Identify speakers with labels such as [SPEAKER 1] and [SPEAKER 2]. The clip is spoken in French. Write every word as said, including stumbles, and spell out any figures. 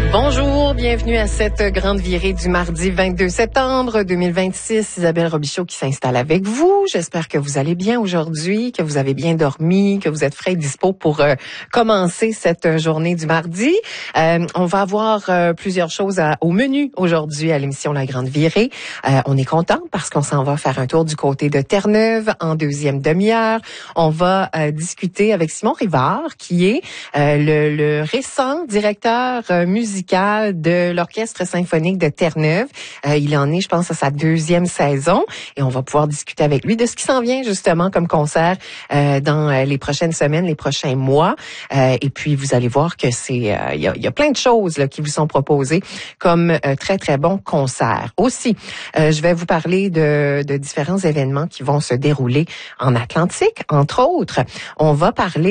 [SPEAKER 1] Bonjour, bienvenue à cette grande virée du mardi vingt-deux septembre deux mille vingt-six. Isabelle Robichaud qui s'installe avec vous. J'espère que vous allez bien aujourd'hui, que vous avez bien dormi, que vous êtes frais et dispo pour euh, commencer cette journée du mardi. Euh, on va avoir euh, plusieurs choses à, au menu aujourd'hui à l'émission La Grande Virée. Euh, on est content parce qu'on s'en va faire un tour du côté de Terre-Neuve en deuxième demi-heure. On va euh, discuter avec Simon Rivard qui est euh, le, le récent directeur euh, musical de l'Orchestre symphonique de Terre-Neuve. Euh, il en est, je pense, à sa deuxième saison et on va pouvoir discuter avec lui de ce qui s'en vient justement comme concert euh, dans euh, les prochaines semaines, les prochains mois. Euh, et puis, vous allez voir que c'est, euh, il y a, il y a plein de choses là, qui vous sont proposées comme euh, très, très bons concerts. Aussi, euh, je vais vous parler de, de différents événements qui vont se dérouler en Atlantique, entre autres. On va parler